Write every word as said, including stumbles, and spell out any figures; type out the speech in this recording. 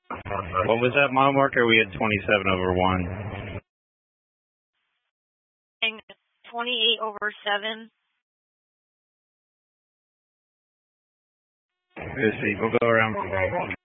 What was that mile marker? We had twenty-seven over one. twenty-eight over seven. Let's see. We'll go around.